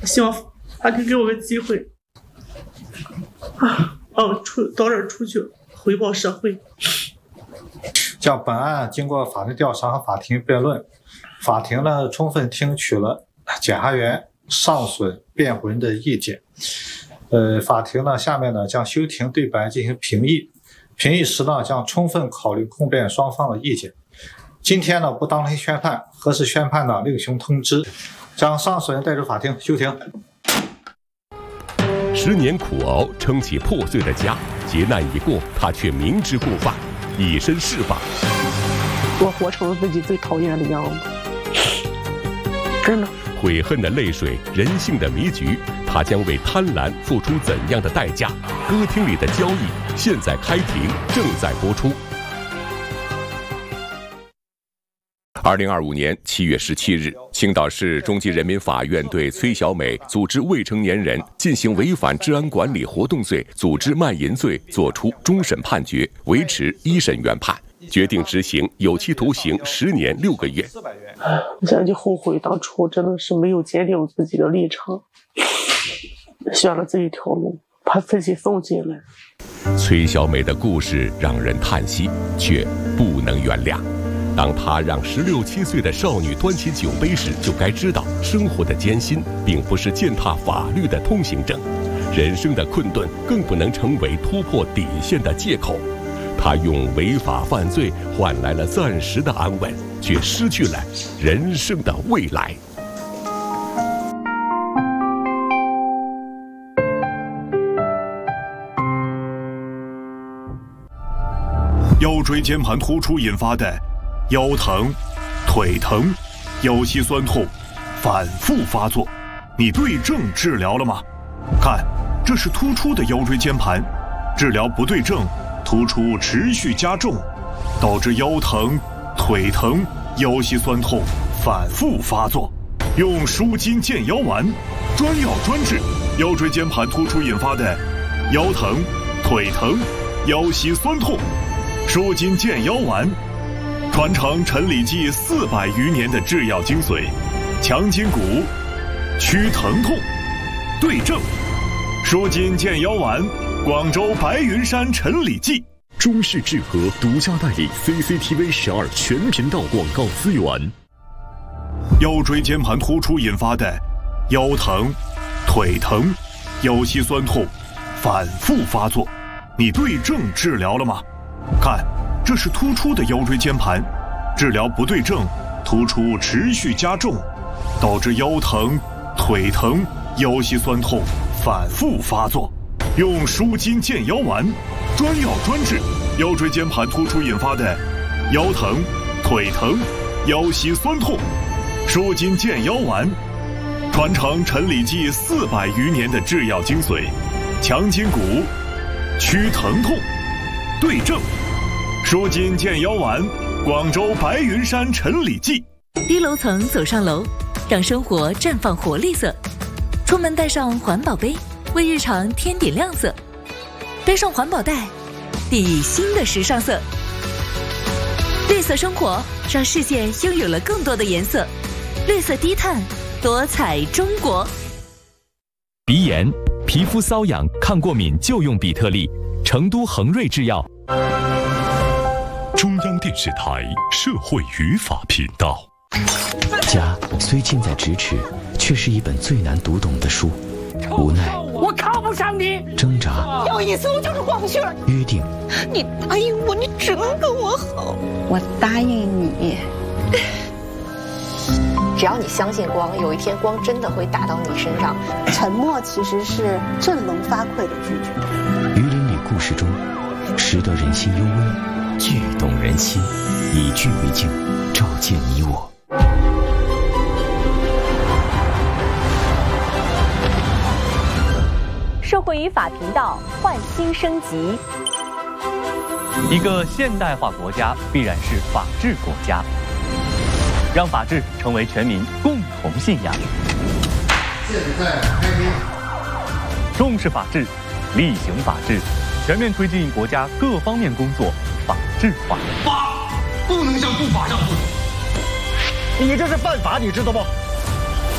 希望法庭给我个机会早点出去回报社会。 将本案经过法庭调查和法庭辩论，法庭呢充分听取了检察员、上诉辩护人的意见。法庭呢下面呢将休庭对本案进行评议，评议时呢将充分考虑控辩双方的意见。今天呢不当庭宣判，核实宣判呢另行通知，将上诉人带出法庭休庭。 10年苦熬撑起破碎的家，劫难已过，他却明知故犯，以身试法。 我活成了自己最讨厌的样子，真的。 悔恨的泪水，人性的迷局，他将为贪婪付出怎样的代价？歌厅里的交易现在开庭，正在播出。2025年7月17日，青岛市中级人民法院对崔小美组织未成年人进行违反治安管理活动罪、组织卖淫罪作出终审判决，维持一审原判，决定执行有期徒刑10年6个月。 我现在就后悔当初真的是没有坚定自己的立场，选了这一条路，把自己送进来。 崔小美的故事让人叹息，却不能原谅。当他让16、17岁的少女端起酒杯时，就该知道生活的艰辛并不是践踏法律的通行证，人生的困顿更不能成为突破底线的借口。他用违法犯罪换来了暂时的安稳，却失去了人生的未来。 腰椎间盘突出引发的腰疼、腿疼、腰膝酸痛反复发作，你对症治疗了吗？看，这是突出的腰椎间盘，治疗不对症，突出持续加重，导致腰疼、腿疼、腰膝酸痛反复发作。用舒筋健腰丸，专药专治腰椎间盘突出引发的腰疼、腿疼、腰膝酸痛。舒筋健腰丸传承陈李济400余年的制药精髓，强筋骨，祛疼痛，对症。舒筋健腰丸，广州白云山陈李济。 中视智和独家代理 CCTV 12全频道广告资源。 腰椎间盘突出引发的腰疼、腿疼、腰膝酸痛反复发作，你对症治疗了吗？看，这是突出的腰椎间盘，治疗不对症，突出持续加重，导致腰疼、腿疼、腰膝酸痛反复发作。用舒筋健腰丸，专药专治腰椎间盘突出引发的腰疼、腿疼、腰膝酸痛。舒筋健腰丸传承陈李济400余年的制药精髓，强筋骨，祛疼痛，对症。舒筋健腰丸，广州白云山陈李济。 低楼层走上楼，让生活绽放活力色。出门带上环保杯，为日常添点亮色。背上环保袋，递新的时尚色。绿色生活，让世界拥有了更多的颜色。绿色低碳，多彩中国。 鼻炎、皮肤瘙痒、抗过敏就用比特利。成都恒瑞制药。 中央电视台社会语法频道。 家虽近在咫尺，却是一本最难读懂的书。无奈， 我靠不上你； 挣扎， 有一次我就是光绪儿。 约定， 你答应我，你只能跟我好。我答应你， 只要你相信光，有一天光真的会打到你身上。 沉默其实是振聋发聩的拒绝。 榆林里故事中，识得人心幽微，剧动人心，以剧为镜，照见你我。 社会与法频道焕新升级。 一个现代化国家必然是法治国家，让法治成为全民共同信仰。 现在开庭。 重视法治，厉行法治，全面推进国家各方面工作法治化。 法不能向不法让步。 你这是犯法，你知道不？